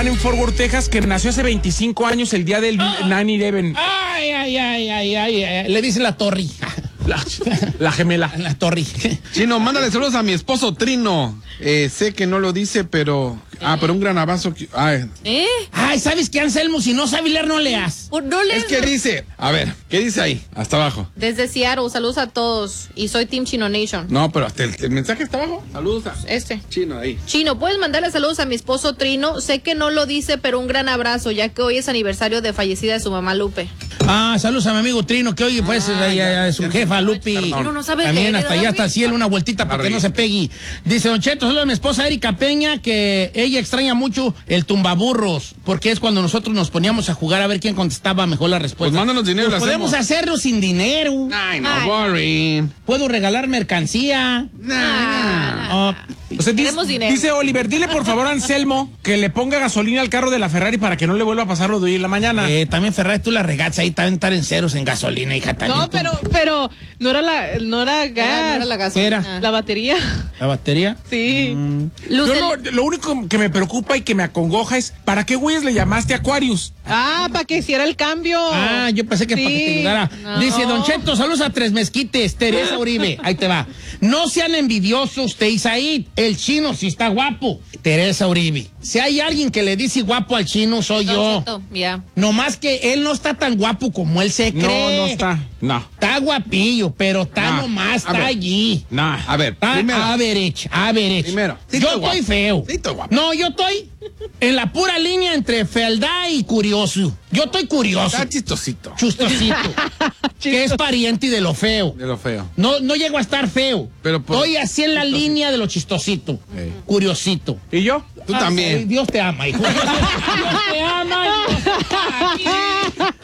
en Fort Worth, Texas, que nació hace 25 años, el día del 9/11. Ay. Le dice la torre. La gemela. La torre. Chino, mándale saludos a mi esposo Trino. Sé que no lo dice, pero un gran abrazo. Ay, ¿sabes qué, Anselmo? Si no sabes leer, no leas. No lees. es que dice, a ver, ¿qué dice ahí? Hasta abajo. Desde Seattle, saludos a todos. Y soy Team Chino Nation. No, pero hasta el mensaje está abajo. Saludos a Chino ahí. Chino, ¿puedes mandarle saludos a mi esposo Trino? Sé que no lo dice, pero un gran abrazo, ya que hoy es aniversario de fallecida de su mamá Lupe. Saludos a mi amigo Trino, que hoy pues su jefa Lupi. No sabe también leer, hasta allá, hasta el cielo, una vueltita para que no se pegue. Dice Don Cheto, saludos a mi esposa Erika Peña, que ella extraña mucho el tumbaburros, porque es cuando nosotros nos poníamos a jugar a ver quién contestaba mejor la respuesta. Pues mándanos dinero, pues podemos hacerlo sin dinero. Ay, no, boring. Puedo regalar mercancía. O sea, dice Oliver, dile por favor a Anselmo que le ponga gasolina al carro de la Ferrari para que no le vuelva a pasar lo de hoy en la mañana. También Ferrari, tú la regatas ahí, también estar en ceros en gasolina, hija. No, pero no era gas. No era la gasolina. ¿Era? La batería. ¿La batería? Sí. Lo único que me preocupa y que me acongoja es, ¿para qué güeyes le llamaste Aquarius? Para que hiciera el cambio. Yo pensé que para que te ayudara. No. Dice Don Cheto, saludos a Tres Mezquites, Teresa Uribe. Ahí te va. No sean envidiosos, usted Isaí. El chino sí está guapo. Teresa Uribe. Si hay alguien que le dice guapo al chino, soy yo. Yeah. No más que él no está tan guapo como él se cree. No está. No. Está guapillo, pero está nomás, está allí. No. A ver, primero. Average. Primero. Yo estoy feo. Sí, estoy guapo. No, yo estoy en la pura línea entre fealdad y curioso. Yo estoy curioso. Está chistosito. Chustosito. Que es pariente de lo feo. De lo feo. No llego a estar feo. Pero estoy así en la línea de lo chistosito. Curiosito. ¿Y yo? Tú también. Dios te ama, hijo. Dios te ama.